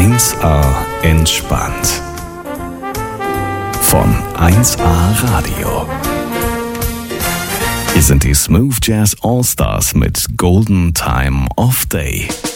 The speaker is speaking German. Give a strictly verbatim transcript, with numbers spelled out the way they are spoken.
eins A entspannt. Von eins A Radio. Hier sind die Smooth Jazz All Stars mit Golden Time of Day.